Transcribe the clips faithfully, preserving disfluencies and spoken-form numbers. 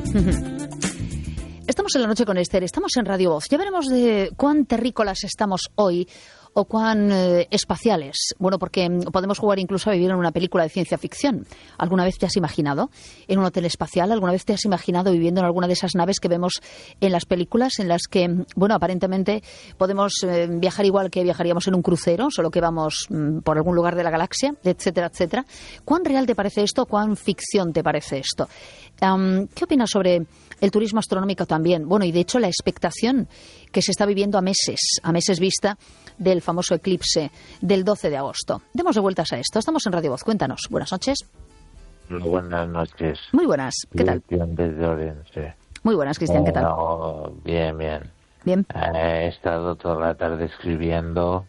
Estamos en la noche con Esther, estamos en Radio Voz. Ya veremos de cuán terrícolas estamos hoy o cuán eh, espaciales. Bueno, porque podemos jugar incluso a vivir en una película de ciencia ficción. ¿Alguna vez te has imaginado en un hotel espacial? ¿Alguna vez te has imaginado viviendo en alguna de esas naves que vemos en las películas en las que, bueno, aparentemente podemos eh, viajar igual que viajaríamos en un crucero, solo que vamos mm, por algún lugar de la galaxia, etcétera, etcétera? ¿Cuán real te parece esto? ¿Cuán ficción te parece esto? Um, ¿Qué opinas sobre el turismo astronómico también? Bueno, y de hecho la expectación que se está viviendo a meses, a meses vista del famoso eclipse del doce de agosto. Demos de vueltas a esto. Estamos en Radio Voz. Cuéntanos. Buenas noches. Buenas noches. Muy buenas. ¿Qué tal? Cristian desde Orense. Muy buenas, Cristian. ¿Qué tal? No, bien, bien. Bien. He estado toda la tarde escribiendo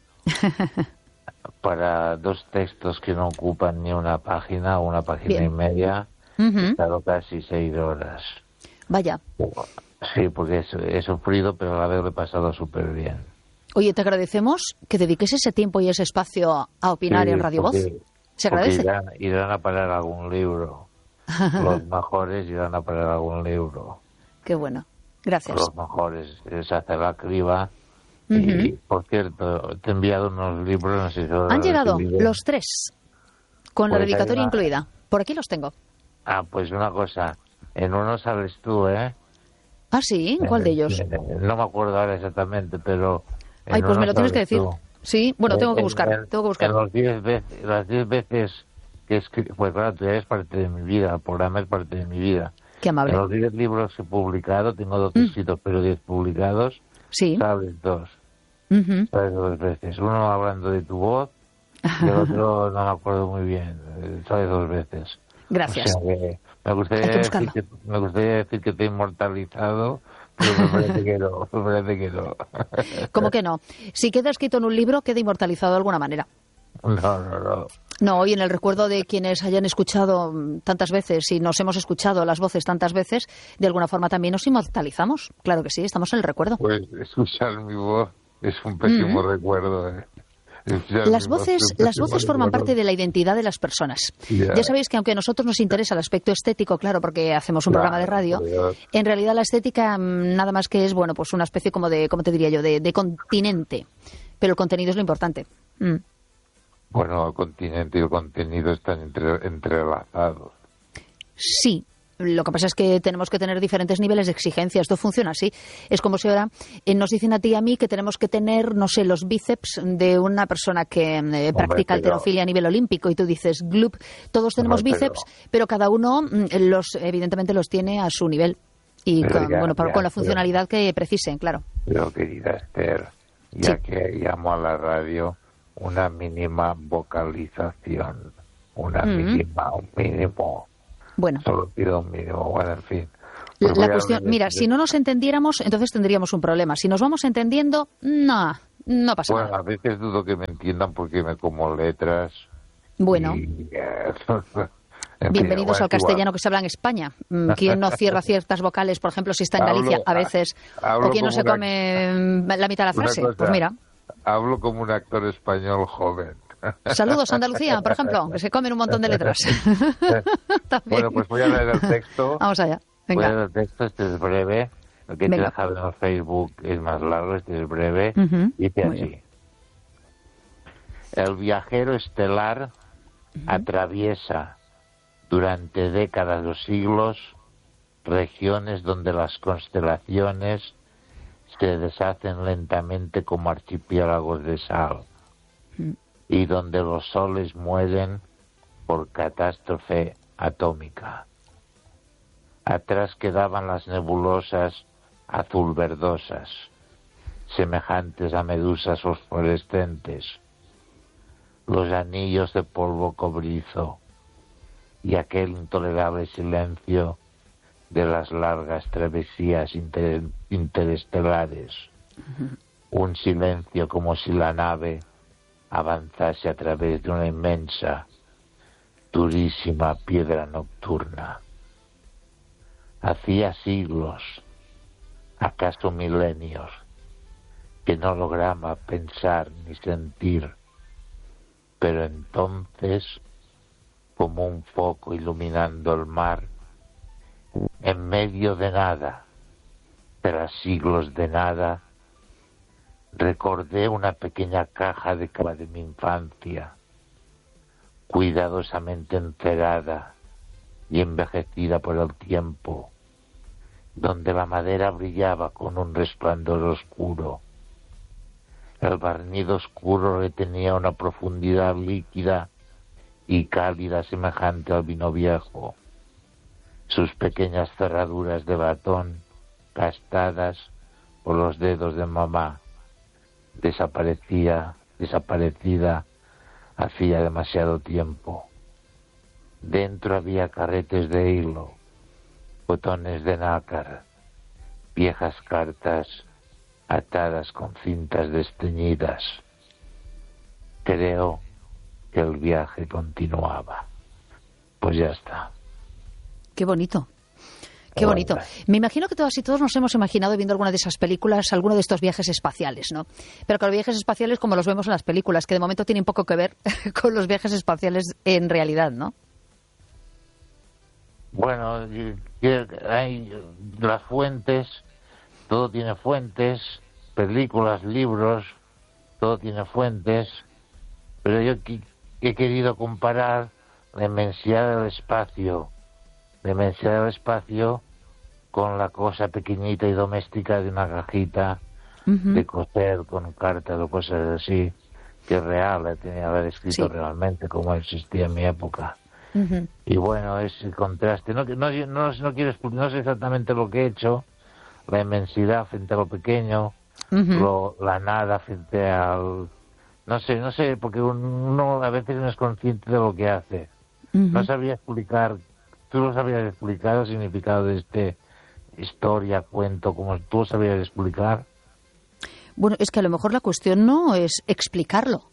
para dos textos que no ocupan ni una página, una página Bien. y media. Uh-huh. He estado casi seis horas. Vaya. Sí, porque he, he sufrido, pero a la vez lo he pasado súper bien. Oye, te agradecemos que dediques ese tiempo y ese espacio a opinar Sí, en Radio Voz. porque- Se agradece. Irán, irán a parar algún libro. Los mejores irán a parar algún libro. Qué bueno. Gracias. Los mejores. Se hace la criba. Y, Ujú. por cierto, te he enviado unos libros. No sé si los Han has llegado recibido. los tres, con la Pues hay dedicatoria una- incluida. Por aquí los tengo. Ah, pues una cosa. En uno sales tú, ¿eh? Ah, sí. ¿Cuál de ellos? Eh, No me acuerdo ahora exactamente, pero... en Ay, pues me uno lo tienes que sales decir. tú. Sí. Bueno, tengo que En- buscar. en- Tengo que buscar. En los diez veces, las diez veces que escribí... Pues claro, tú eres parte de mi vida. El programa es parte de mi vida. Qué amable. En los diez libros que he publicado, tengo dos Mm. escritos, pero diez publicados, Sí. sabes dos. Ujú. Sabes dos veces. Uno hablando de tu voz y el otro no me acuerdo muy bien. eh, Sabes dos veces. Gracias. O sea que me gustaría, Hay que decir buscarlo. que, me gustaría decir que te he inmortalizado, pero me parece que no. Me parece que no. ¿Cómo que no? Si queda escrito en un libro, queda inmortalizado de alguna manera. No, no, no. No, hoy en el recuerdo de quienes hayan escuchado mm, tantas veces y nos hemos escuchado las voces tantas veces, de alguna forma también nos inmortalizamos. Claro que sí, estamos en el recuerdo. Pues escuchar mi voz es un pésimo Mm. recuerdo. ¿eh? Escuchar Las mi voz voces, es un las pésimo voces forman recuerdo. parte de la identidad de las personas. Ya. Ya sabéis que aunque a nosotros nos interesa el aspecto estético, claro, porque hacemos un Claro, programa de radio, por Dios. en realidad la estética mm, nada más que es, bueno, pues una especie como de, ¿cómo te diría yo?, de, de continente. Pero el contenido es lo importante. Mm. Bueno, el continente y el contenido están entre- entrelazados. Sí. Lo que pasa es que tenemos que tener diferentes niveles de exigencia. Esto funciona así. Es como si ahora eh, nos dicen a ti y a mí que tenemos que tener, no sé, los bíceps de una persona que eh, practica pero- halterofilia a nivel olímpico. Y tú dices, glup, todos tenemos Hombre, bíceps, pero- pero cada uno mm, los evidentemente los tiene a su nivel. Y Pero con, ya, bueno, para- ya, con la pero- funcionalidad que precisen, claro. Pero, querida Esther, ya Sí. que llamo a la radio, una mínima vocalización, una Mm. mínima, un mínimo, Bueno. solo pido un mínimo, bueno, en fin. Pues voy La a cuestión, hablar de- mira, si no nos entendiéramos, entonces tendríamos un problema. Si nos vamos entendiendo, no, no pasa Bueno, nada. a veces dudo que me entiendan porque me como letras. Bueno. y, eh, en fin, Bienvenidos bueno, al es igual. castellano que se habla en España. Mm, ¿Quién no cierra ciertas vocales, por ejemplo, si está en Hablo- Galicia, a veces? hablo ¿O quién no como se una- come mm, la mitad de la Una frase? cosa, Pues mira, Hablo como un actor español joven. saludos a Andalucía, por ejemplo, que se comen un montón de letras. También. Bueno, pues voy a leer el texto. Vamos allá, Voy a venga. leer el texto, este es breve. Lo que te he Venga. dejado en el Facebook es más largo, este es breve. Ujú, Dice muy así. bien. El viajero estelar atraviesa durante décadas o siglos regiones donde las constelaciones se deshacen lentamente como archipiélagos de sal Mm. y donde los soles mueren por catástrofe atómica. Atrás quedaban las nebulosas azul-verdosas, semejantes a medusas fosforescentes, los anillos de polvo cobrizo y aquel intolerable silencio de las largas travesías inter- interestelares. Un silencio como si la nave avanzase a través de una inmensa, durísima piedra nocturna. Hacía siglos, acaso milenios, que no lograba pensar ni sentir, pero entonces, como un foco iluminando el mar, en medio de nada, tras siglos de nada, recordé una pequeña caja de cava de mi infancia, cuidadosamente encerada y envejecida por el tiempo, donde la madera brillaba con un resplandor oscuro. El barniz oscuro retenía una profundidad líquida y cálida semejante al vino viejo. Sus pequeñas cerraduras de latón, gastadas por los dedos de mamá, desaparecía, desaparecida hacía demasiado tiempo. Dentro había carretes de hilo, botones de nácar, viejas cartas atadas con cintas desteñidas. Creo que el viaje continuaba. Pues ya está. Qué bonito. Qué bonito. Me imagino que todas y todos nos hemos imaginado viendo alguna de esas películas, alguno de estos viajes espaciales, ¿no? Pero con los viajes espaciales como los vemos en las películas, que de momento tienen poco que ver con los viajes espaciales en realidad, ¿no? Bueno, hay las fuentes, todo tiene fuentes, películas, libros, todo tiene fuentes, pero yo he querido comparar la inmensidad del espacio, la inmensidad del espacio con la cosa pequeñita y doméstica de una cajita uh-huh. de coser con cartas o cosas así, que es real, la tenía que haber escrito sí. realmente como existía en mi época. Uh-huh. Y bueno, ese contraste, no, no, no, no quiero no sé exactamente lo que he hecho, la inmensidad frente a lo pequeño, uh-huh. lo, la nada frente al... No sé, no sé, porque uno a veces no es consciente de lo que hace. Uh-huh. No sabría explicar, tú lo sabrías explicar el significado de este historia, cuento, como tú lo sabrías explicar. Bueno, es que a lo mejor la cuestión no es explicarlo.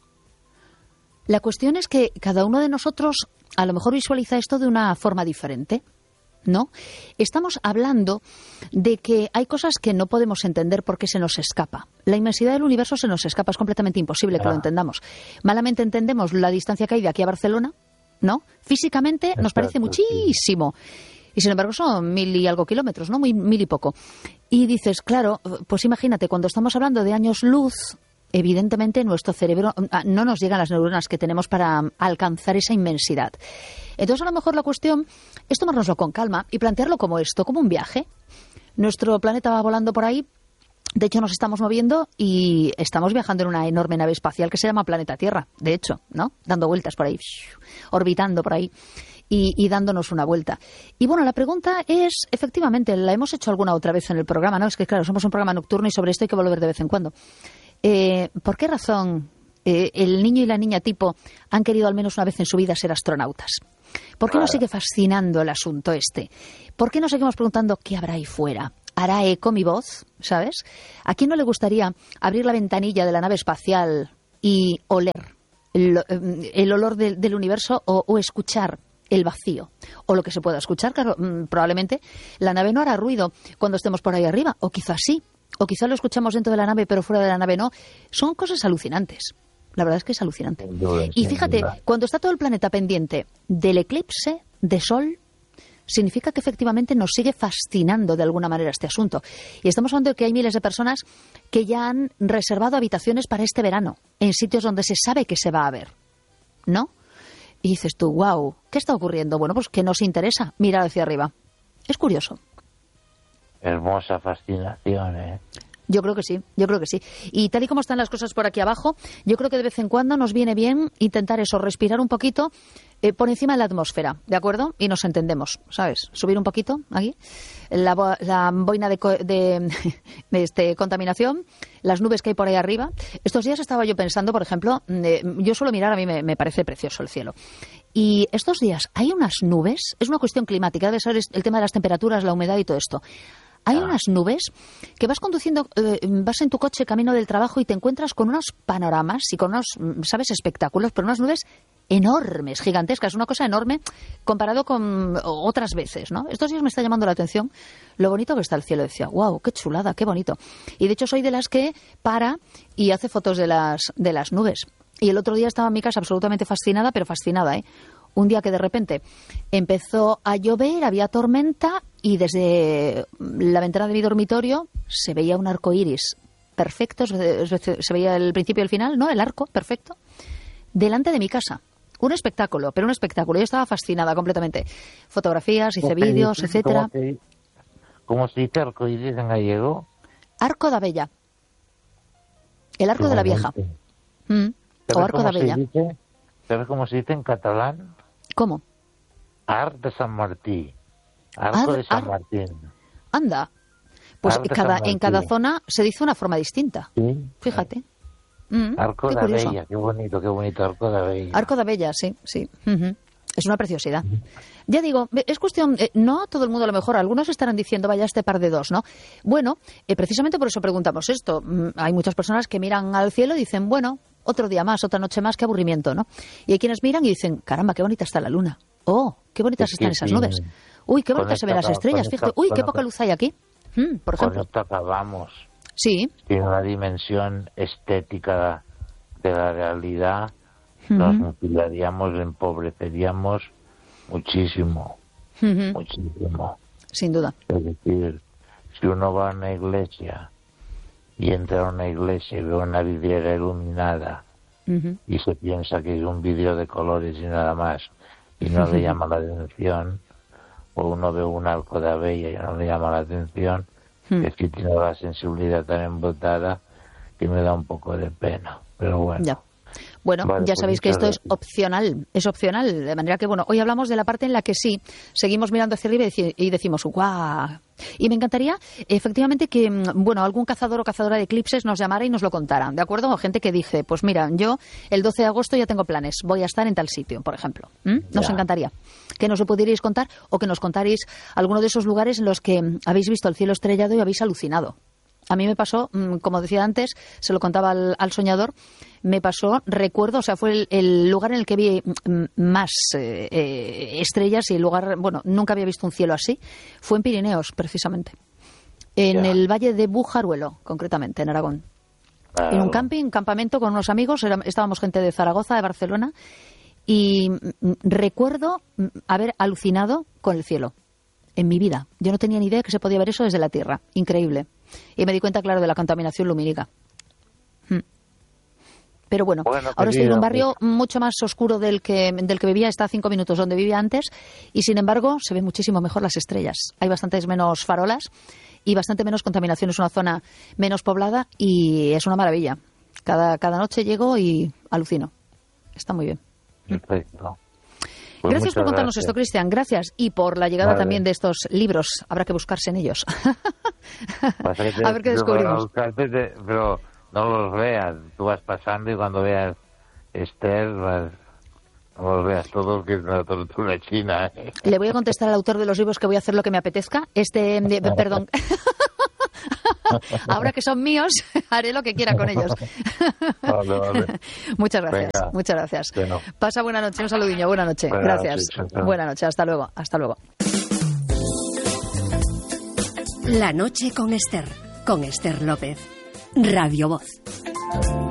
La cuestión es que cada uno de nosotros a lo mejor visualiza esto de una forma diferente, ¿no? Estamos hablando de que hay cosas que no podemos entender porque se nos escapa. La inmensidad del universo se nos escapa, es completamente imposible que ah. lo entendamos. Malamente entendemos la distancia que hay de aquí a Barcelona, ¿no? Físicamente nos parece muchísimo. Y sin embargo son mil y algo kilómetros, ¿no? Muy, mil y poco. Y dices, claro, pues imagínate, cuando estamos hablando de años luz, evidentemente nuestro cerebro no nos llegan las neuronas que tenemos para alcanzar esa inmensidad. Entonces a lo mejor la cuestión es tomárnoslo con calma y plantearlo como esto, como un viaje. Nuestro planeta va volando por ahí, de hecho nos estamos moviendo y estamos viajando en una enorme nave espacial que se llama Planeta Tierra, de hecho, ¿no? Dando vueltas por ahí, orbitando por ahí y, y dándonos una vuelta. Y bueno, la pregunta es, efectivamente, la hemos hecho alguna otra vez en el programa, ¿no? Es que claro, somos un programa nocturno y sobre esto hay que volver de vez en cuando. Eh, ¿Por qué razón eh, el niño y la niña tipo han querido al menos una vez en su vida ser astronautas? ¿Por qué nos sigue fascinando el asunto este? ¿Por qué nos seguimos preguntando qué habrá ahí fuera? ¿Hará eco mi voz? ¿Sabes? ¿A quién no le gustaría abrir la ventanilla de la nave espacial y oler el, el olor de, del universo o, o escuchar el vacío? O lo que se pueda escuchar, claro, probablemente la nave no hará ruido cuando estemos por ahí arriba, o quizás sí. O quizá lo escuchamos dentro de la nave, pero fuera de la nave no. Son cosas alucinantes. La verdad es que es alucinante. Y fíjate, cuando está todo el planeta pendiente del eclipse de sol, significa que efectivamente nos sigue fascinando de alguna manera este asunto. Y estamos hablando de que hay miles de personas que ya han reservado habitaciones para este verano, en sitios donde se sabe que se va a ver, ¿no? Y dices tú, wow, ¿qué está ocurriendo? Bueno, pues que nos interesa mirar hacia arriba. Es curioso. Hermosa fascinación, ¿eh? Yo creo que sí, yo creo que sí. Y tal y como están las cosas por aquí abajo, yo creo que de vez en cuando nos viene bien intentar eso, respirar un poquito eh, por encima de la atmósfera, ¿de acuerdo? Y nos entendemos, ¿sabes? Subir un poquito aquí, la, bo- la boina de, co- de, de este, contaminación, las nubes que hay por ahí arriba. Estos días estaba yo pensando, por ejemplo, eh, yo suelo mirar, a mí me, me parece precioso el cielo. Y estos días hay unas nubes, es una cuestión climática, debe ser el tema de las temperaturas, la humedad y todo esto. Hay unas nubes que vas conduciendo, eh, vas en tu coche camino del trabajo y te encuentras con unos panoramas y con unos, ¿sabes?, espectáculos, pero unas nubes enormes, gigantescas, una cosa enorme comparado con otras veces, ¿no? Estos días me está llamando la atención lo bonito que está el cielo. Decía, wow, qué chulada, qué bonito. Y de hecho soy de las que para y hace fotos de las, de las nubes. Y el otro día estaba en mi casa absolutamente fascinada, pero fascinada, ¿eh? un día que de repente empezó a llover, había tormenta y desde la ventana de mi dormitorio se veía un arco iris perfecto, se veía el principio y el final, ¿no? El arco perfecto, delante de mi casa. Un espectáculo, pero un espectáculo. Yo estaba fascinada completamente. Fotografías, hice vídeos, etcétera. ¿Cómo se dice arco iris en gallego? Arco da Bella. El arco de la vieja. Mm. O arco da Bella. Dice, ¿sabes cómo se dice en catalán? ¿Cómo? Arc de San Martí. Arco Ar, de San ar, Martín. Anda. Pues cada, en cada zona se dice una forma distinta. Sí. Fíjate. Mm, Arco da Bella, qué bonito, qué bonito, Arco da Bella. Arco da Bella, sí, sí. Uh-huh. Es una preciosidad. Uh-huh. Ya digo, es cuestión, eh, no a todo el mundo a lo mejor, algunos estarán diciendo, vaya este par de dos, ¿no? Bueno, eh, precisamente por eso preguntamos esto. Mm, hay muchas personas que miran al cielo y dicen, bueno, otro día más, otra noche más, qué aburrimiento, ¿no? Y hay quienes miran y dicen, caramba, qué bonita está la luna. Oh, qué bonitas es están esas sí. nubes. Uy, qué bonitas se ven las estrellas, fíjate. Uy, qué poca luz hay aquí. Mm, por ejemplo. Con esto acabamos. Sí. Tiene una dimensión estética de la realidad, uh-huh. Nos mutilaríamos, empobreceríamos muchísimo, uh-huh. muchísimo. Sin duda. Es decir, si uno va a una iglesia y entra a una iglesia y ve una vidriera iluminada uh-huh. y se piensa que es un vidrio de colores y nada más, y no uh-huh. le llama la atención, o uno ve un arco de Bella y no le llama la atención, uh-huh. es que tiene la sensibilidad tan embotada que me da un poco de pena. Pero bueno. Ya. Bueno, vale, ya sabéis que esto gracias. es opcional, es opcional, de manera que, bueno, hoy hablamos de la parte en la que sí, seguimos mirando hacia arriba y decimos, ¡guau! Y me encantaría, efectivamente, que, bueno, algún cazador o cazadora de eclipses nos llamara y nos lo contara, ¿de acuerdo? O gente que dice, pues mira, yo el doce de agosto ya tengo planes, voy a estar en tal sitio, por ejemplo. ¿Mm? Nos ya. encantaría que nos lo pudierais contar o que nos contarais alguno de esos lugares en los que habéis visto el cielo estrellado y habéis alucinado. A mí me pasó, como decía antes, se lo contaba al, al soñador, me pasó, recuerdo, o sea, fue el, el lugar en el que vi más eh, eh, estrellas y el lugar, bueno, nunca había visto un cielo así, fue en Pirineos, precisamente. En yeah. el Valle de Bujaruelo, concretamente, en Aragón. Claro. En un camping, campamento con unos amigos, era, estábamos gente de Zaragoza, de Barcelona, y m, recuerdo haber alucinado con el cielo. En mi vida. Yo no tenía ni idea que se podía ver eso desde la Tierra. Increíble. Y me di cuenta, claro, de la contaminación lumínica. Hmm. Pero bueno, bueno ahora estoy en un barrio mucho más oscuro del que, del que vivía. Está a cinco minutos donde vivía antes. Y sin embargo, se ven muchísimo mejor las estrellas. Hay bastantes menos farolas y bastante menos contaminación. Es una zona menos poblada y es una maravilla. Cada, cada noche llego y alucino. Está muy bien. Perfecto. Pues gracias por contarnos gracias. esto, Cristian. Gracias. Y por la llegada vale. también de estos libros. Habrá que buscarse en ellos. Que a ver qué descubrimos. Buscarte, pero no los veas. Tú vas pasando y cuando veas Esther, vas, no los veas todos, que es una tortura china. ¿eh? Le voy a contestar al autor de los libros que voy a hacer lo que me apetezca. Este, de, perdón. Ahora que son míos, haré lo que quiera con ellos. Vale, vale. Muchas gracias, Venga. muchas gracias. Bueno. Pasa buena noche, un saludillo, buena noche. Buena gracias. Noche, buena noche, hasta luego, hasta luego. La noche con Esther, con Esther López. Radio Voz.